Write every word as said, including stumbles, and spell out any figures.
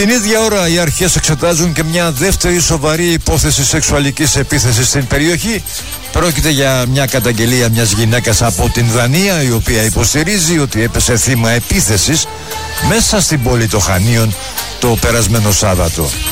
Την ίδια ώρα οι αρχές εξετάζουν και μια δεύτερη σοβαρή υπόθεση σεξουαλικής επίθεσης στην περιοχή. Πρόκειται για μια καταγγελία μιας γυναίκας από την Δανία, η οποία υποστηρίζει ότι έπεσε θύμα επίθεσης μέσα στην πόλη των Χανίων το περασμένο Σάββατο.